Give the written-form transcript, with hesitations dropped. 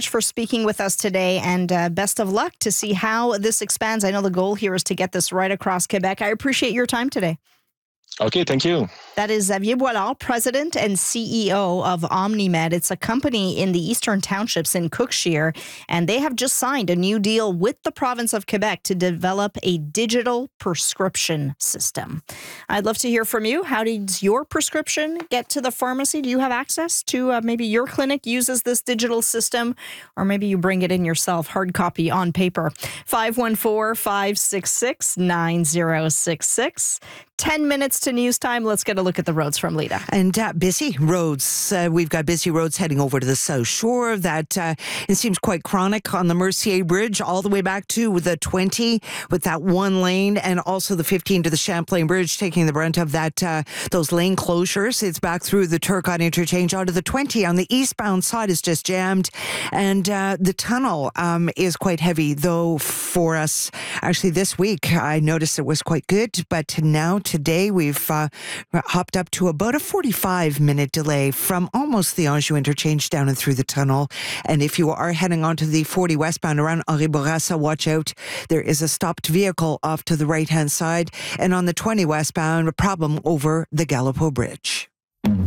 much for speaking with us today, and best of luck to see how this expands. I know the goal here is to get this right across Quebec. I appreciate your time today. Okay, thank you. That is Xavier Boilard, President and CEO of OmniMed. It's a company in the Eastern Townships in Cookshire, and they have just signed a new deal with the province of Quebec to develop a digital prescription system. I'd love to hear from you. How does your prescription get to the pharmacy? Do you have access to maybe your clinic uses this digital system, or maybe you bring it in yourself, hard copy on paper? 514-566-9066. 10 minutes to news time. Let's get a look at the roads from Lita. And busy roads. We've got busy roads heading over to the South Shore. That it seems quite chronic on the Mercier Bridge all the way back to the 20 with that one lane, and also the 15 to the Champlain Bridge, taking the brunt of that those lane closures. It's back through the Turcotte interchange onto the 20 on the eastbound side is just jammed, and the tunnel is quite heavy though for us. Actually, this week I noticed it was quite good, but now today we've hopped up to about a 45-minute delay from almost the Anjou interchange down and through the tunnel. And if you are heading onto the 40 westbound around Henri Bourassa, watch out. There is a stopped vehicle off to the right-hand side. And on the 20 westbound, a problem over the Gallipo Bridge.